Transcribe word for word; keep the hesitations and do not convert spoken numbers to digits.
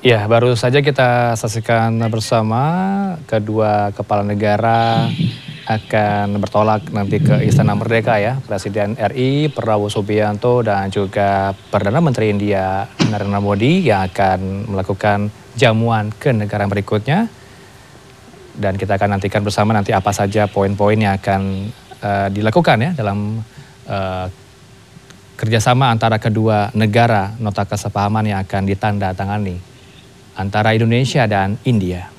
Ya, baru saja kita saksikan bersama kedua kepala negara akan bertolak nanti ke Istana Merdeka ya. Presiden R I Prabowo Subianto dan juga Perdana Menteri India Narendra Modi yang akan melakukan jamuan ke negara berikutnya. Dan kita akan nantikan bersama nanti apa saja poin-poin yang akan uh, dilakukan ya dalam uh, kerjasama antara kedua negara, nota kesepahaman yang akan ditandatangani antara Indonesia dan India.